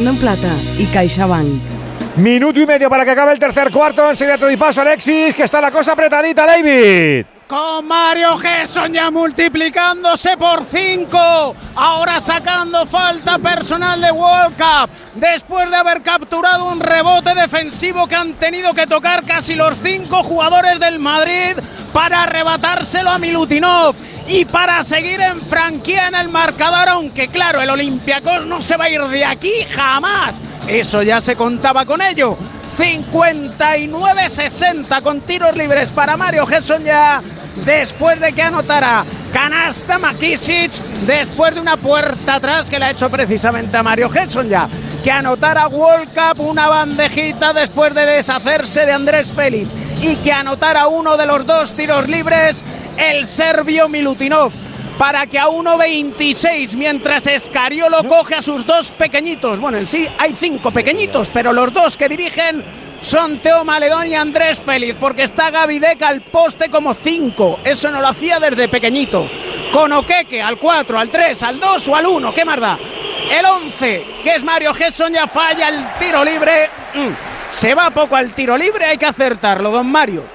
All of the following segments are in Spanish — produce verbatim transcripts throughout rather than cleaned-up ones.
Oro en Plata y CaixaBank. Minuto y medio para que acabe el tercer cuarto. Enseguida te doy paso, Alexis, que está la cosa apretadita, David. Con Mario Gesson ya multiplicándose por cinco. Ahora sacando falta personal de World Cup. Después de haber capturado un rebote defensivo que han tenido que tocar casi los cinco jugadores del Madrid para arrebatárselo a Milutinov. Y para seguir en franquía en el marcador, aunque claro, el Olympiacos no se va a ir de aquí jamás. Eso ya se contaba con ello. cincuenta y nueve sesenta con tiros libres para Mario Gesson ya, después de que anotara canasta McKissic, después de una puerta atrás que le ha hecho precisamente a Mario Gesson ya, que anotara World Cup una bandejita después de deshacerse de Andrés Félix y que anotara uno de los dos tiros libres el serbio Milutinov, para que a uno veintiséis, mientras Scariolo coge a sus dos pequeñitos, bueno, en sí hay cinco pequeñitos, pero los dos que dirigen son Teo Maledón y Andrés Félix, porque está Gaby Deck al poste como cinco, eso no lo hacía desde pequeñito, con Okeke al cuatro, al tres, al dos o al uno, ¿qué más da? El once, que es Mario Gesson, ya falla el tiro libre, mm, se va poco al tiro libre, hay que acertarlo, don Mario.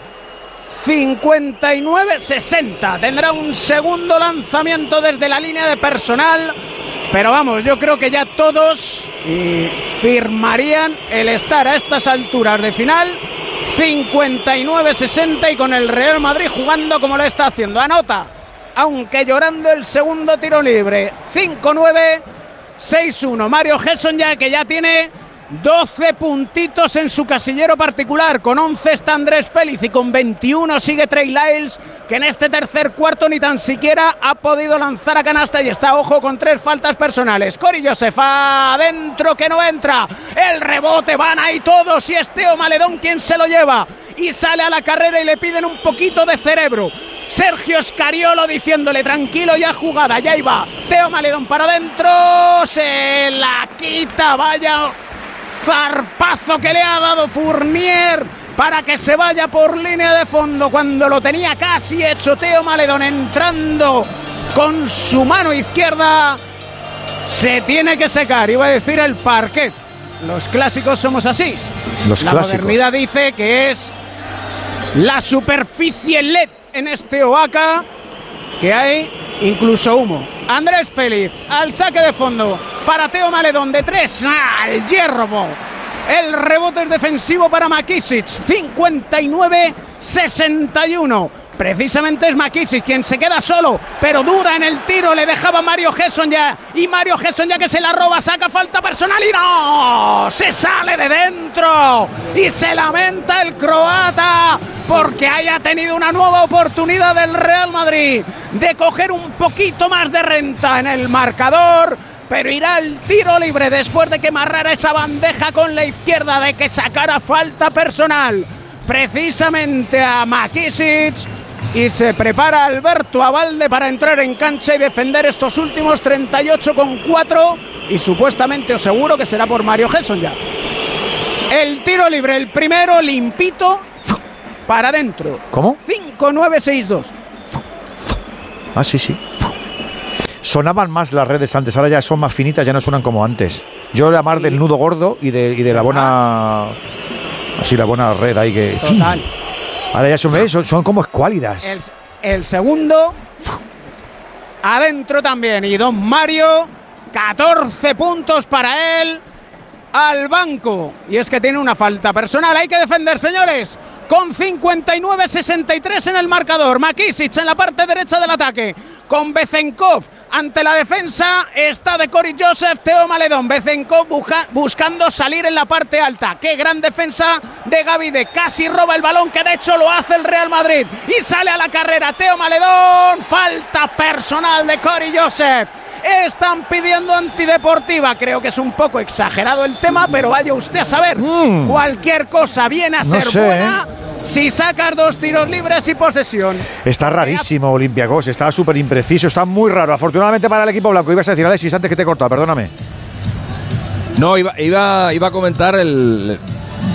cincuenta y nueve sesenta, tendrá un segundo lanzamiento desde la línea de personal, pero vamos, yo creo que ya todos eh, firmarían el estar a estas alturas de final. Cincuenta y nueve sesenta y con el Real Madrid jugando como lo está haciendo, anota, aunque llorando el segundo tiro libre. Cinco nueve, seis uno, Mario Gesson ya, que ya tiene doce puntitos en su casillero particular, con once está Andrés Félix y con veintiuno sigue Trey Lyles, que en este tercer cuarto ni tan siquiera ha podido lanzar a canasta y está, ojo, con tres faltas personales. Cory Joseph adentro, que no entra, el rebote, van ahí todos y es Teo Maledón quien se lo lleva y sale a la carrera y le piden un poquito de cerebro. Sergio Scariolo diciéndole tranquilo, ya jugada, ya iba Teo Maledón para adentro, se la quita, vaya zarpazo que le ha dado Fournier para que se vaya por línea de fondo cuando lo tenía casi hecho. Teo Maledón entrando con su mano izquierda, se tiene que secar, iba a decir el parquet, los clásicos somos así. Los la clásicos. Modernidad dice que es la superficie L E D en este Oaca, que hay incluso humo. Andrés Félix al saque de fondo para Teo Maledón de tres, al hierro. El rebote es defensivo para McKissic. Cincuenta y nueve sesenta y uno. Precisamente es McKissic quien se queda solo, pero duda en el tiro, le dejaba Mario Gesson ya, y Mario Gesson ya que se la roba, saca falta personal y no, se sale de dentro y se lamenta el croata porque haya tenido una nueva oportunidad del Real Madrid de coger un poquito más de renta en el marcador, pero irá al tiro libre después de que amarrara esa bandeja con la izquierda, de que sacara falta personal precisamente a McKissic. Y se prepara Alberto Abalde para entrar en cancha y defender estos últimos treinta y ocho con cuatro. Y supuestamente os seguro que será por Mario Gesson ya. El tiro libre, el primero, limpito, para adentro. ¿Cómo? cinco nueve seis dos. Ah, sí, sí. Sonaban más las redes antes, ahora ya son más finitas, ya no suenan como antes. Yo era más del nudo gordo y de, y de la buena... Así, la buena red ahí que... Total. Ahora ya son, son, son como escuálidas. El, el segundo, adentro también. Y don Mario, catorce puntos para él, al banco. Y es que tiene una falta personal. Hay que defender, señores. Con cincuenta y nueve sesenta y tres en el marcador. McKissic en la parte derecha del ataque. Con Bezenkov ante la defensa está de Cory Joseph, Teo Maledón. Bezenkov buja, buscando salir en la parte alta. Qué gran defensa de Gaby Deck. Casi roba el balón, que de hecho lo hace el Real Madrid. Y sale a la carrera Teo Maledón. Falta personal de Cory Joseph. Están pidiendo antideportiva. Creo que es un poco exagerado el tema, pero vaya usted a saber. Mm. Cualquier cosa viene a no ser sé, buena. ¿eh? Si sacas dos tiros libres y posesión. Está rarísimo Olympiacos, está súper impreciso, está muy raro. Afortunadamente para el equipo blanco. Ibas a decir, Alexis, antes que te he cortado, perdóname. No, iba, iba, iba a comentar el...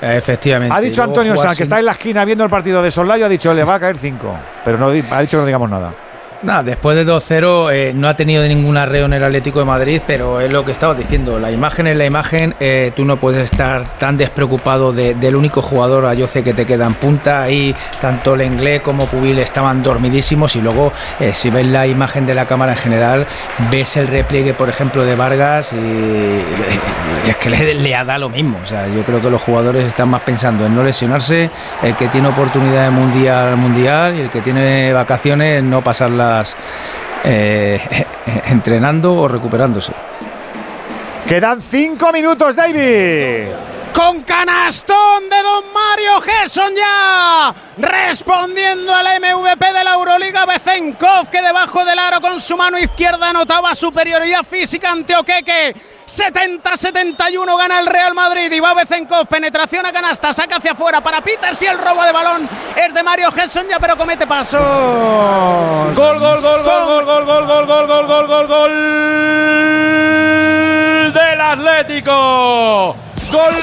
Efectivamente. Ha dicho Antonio Sanz, que está en la esquina viendo el partido de Sollayo, ha dicho le va a caer cinco. Pero no ha dicho que no digamos nada. Nada, después de dos cero eh, no ha tenido ningún arreo en el Atlético de Madrid, pero es lo que estaba diciendo, la imagen es la imagen, eh, tú no puedes estar tan despreocupado de, del único jugador a Yoce que te queda en punta, ahí tanto Lenglet como Pubil estaban dormidísimos y luego eh, si ves la imagen de la cámara en general, ves el repliegue por ejemplo de Vargas y, y es que le, le da lo mismo, o sea, yo creo que los jugadores están más pensando en no lesionarse, el que tiene oportunidad de mundial al mundial y el que tiene vacaciones no pasarla Eh, entrenando o recuperándose. Quedan cinco minutos, David. Con canastón de don Mario Gerson ya respondiendo al M V P de la Euroliga, Bezenkov, que debajo del aro con su mano izquierda anotaba superioridad física ante Okeke. setenta a setenta y uno gana el Real Madrid y va Bezenkov, penetración a canasta, saca hacia afuera para Peters y el robo de balón es de Mario Gerson ya, pero comete pasos. Gol, gol, gol, gol, gol, gol, gol, gol, gol, gol, gol, gol, gol del Atlético. Gol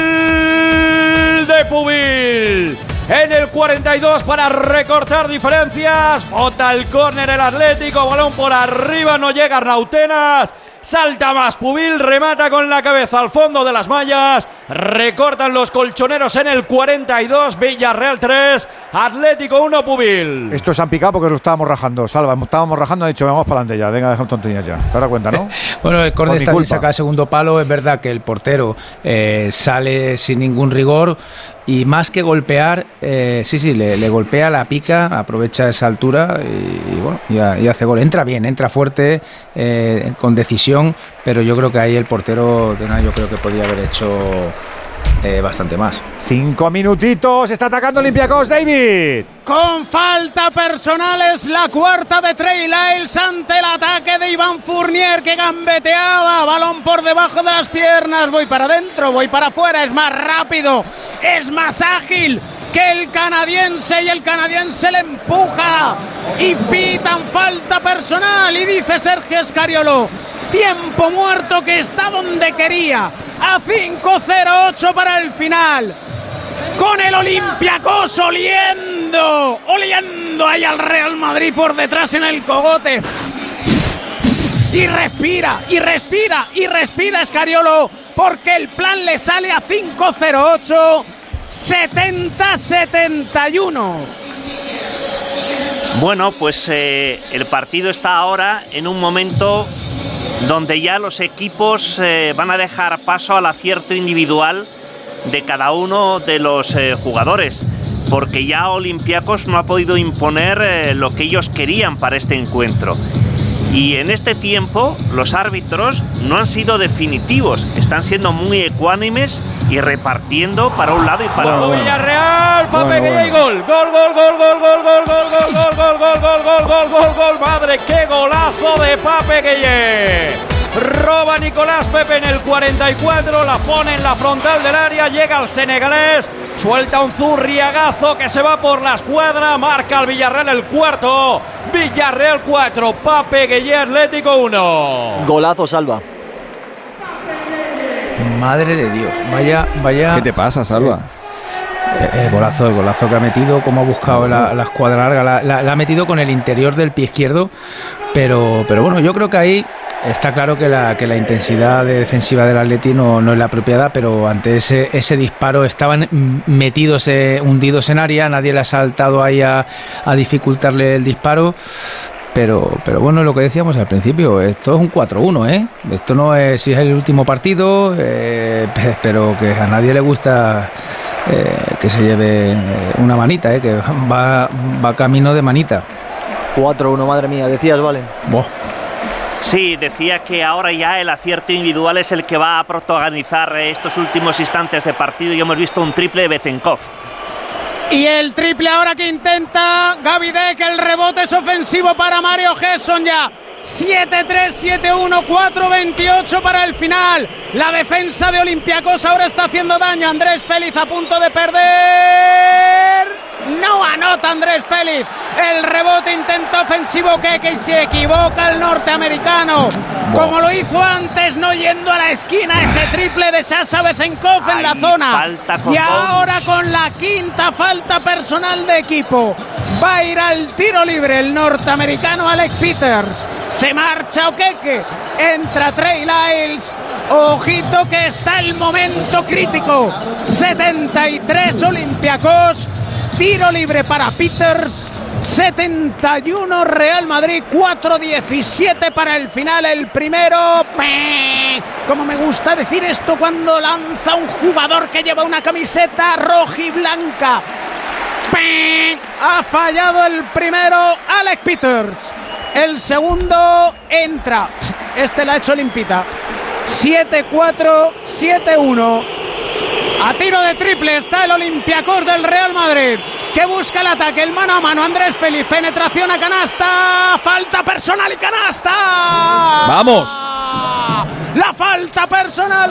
de Pubil en el cuarenta y dos para recortar diferencias. Bota el córner el Atlético, balón por arriba, no llega Rautenas. Salta más Pubil, remata con la cabeza al fondo de las mallas. Recortan los colchoneros en el cuarenta y dos. Villarreal tres, Atlético uno, Pubil. Estos han picado porque lo estábamos rajando. Salva, estábamos rajando, ha dicho, vamos para adelante ya. Venga, dejar tonterías ya. ¿Te das cuenta, no? Bueno, el córner está bien sacado, segundo palo. Es verdad que el portero eh, sale sin ningún rigor. Y más que golpear, eh, sí, sí, le, le golpea, la pica, aprovecha esa altura y, y bueno, y, y hace gol. Entra bien, entra fuerte, eh, con decisión, pero yo creo que ahí el portero de nada, yo creo que podía haber hecho eh, bastante más. Cinco minutitos, está atacando Olympiacos, David. Con falta personal es la cuarta de Trey Lyles ante el ataque de Iván Fournier, que gambeteaba, balón por debajo de las piernas, voy para adentro, voy para afuera, es más rápido, es más ágil que el canadiense y el canadiense le empuja y pitan falta personal y dice Sergio Escariolo, tiempo muerto que está donde quería, a cinco cero ocho para el final. Con el Olympiacos oliendo, oliendo ahí al Real Madrid por detrás en el cogote. Y respira, y respira, y respira Escariolo, porque el plan le sale a cinco cero ocho, setenta a setenta y uno. Bueno, pues eh, el partido está ahora en un momento donde ya los equipos eh, van a dejar paso al acierto individual de cada uno de los eh, jugadores, porque ya Olympiacos no ha podido imponer eh, lo que ellos querían para este encuentro. Y en este tiempo los árbitros no han sido definitivos, están siendo muy ecuánimes y repartiendo para un lado y para otro. Villarreal, Pape Gueye y gol. Gol, gol, gol, gol, gol, gol, gol, gol, gol, gol, gol, gol, gol, gol, gol, gol, madre, qué golazo de Pape Gueye. Roba Nicolás Pepe en el cuarenta y cuatro, la pone en la frontal del área, llega al senegalés, suelta un zurriagazo que se va por la escuadra, marca al Villarreal el cuarto, Villarreal cuatro, Pape Gueye Atlético uno. Golazo, Salva. Madre de Dios, vaya, vaya. ¿Qué te pasa, Salva? El, el golazo, el golazo que ha metido, cómo ha buscado la, la escuadra larga, la, la, la ha metido con el interior del pie izquierdo, pero, pero bueno, yo creo que ahí está claro que la, que la intensidad de defensiva del Atleti no, no es la apropiada, pero ante ese, ese disparo estaban metidos, eh, hundidos en área, nadie le ha saltado ahí a, a dificultarle el disparo. Pero, pero bueno, lo que decíamos al principio, esto es un cuatro uno, ¿eh? Esto no es si es el último partido, eh, pero que a nadie le gusta eh, que se lleve una manita, ¿eh? Que va, va camino de manita. cuatro uno, madre mía, decías, vale. Boh. Sí, decía que ahora ya el acierto individual es el que va a protagonizar estos últimos instantes de partido y hemos visto un triple de Bezenkov. Y el triple ahora que intenta Gaby Deck, el rebote es ofensivo para Mario Gerson ya. siete tres, siete uno, cuatro veintiocho para el final. La defensa de Olympiacos ahora está haciendo daño. Andrés Félix a punto de perder. No anota Andrés Félix. El rebote intenta ofensivo que, que se equivoca el norteamericano. como lo hizo antes, no yendo a la esquina, ese triple de Sasha Bezenkov en la zona. Y ahora con la quinta falta personal de equipo, va a ir al tiro libre el norteamericano Alec Peters. Se marcha Okeke, entra Trey Lyles. Ojito que está el momento crítico. setenta y tres Olympiacos, tiro libre para Peters. setenta y uno Real Madrid, cuatro diecisiete para el final, el primero. Como me gusta decir esto cuando lanza un jugador que lleva una camiseta rojiblanca. Ha fallado el primero Alec Peters. El segundo entra. Este la ha hecho limpita. siete cuatro, siete uno. A tiro de triple está el Olympiacos del Real Madrid, que busca el ataque, el mano a mano. Andrés Félix, penetración a canasta, falta personal y canasta. ¡Vamos! La falta personal